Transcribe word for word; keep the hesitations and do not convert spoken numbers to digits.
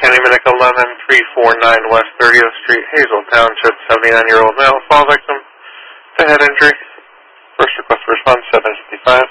County Medical eleven three four nine West thirtieth Street, Hazel Township, seventy-nine-year-old male, fall victim to head injury. First request for response, seven fifty-five.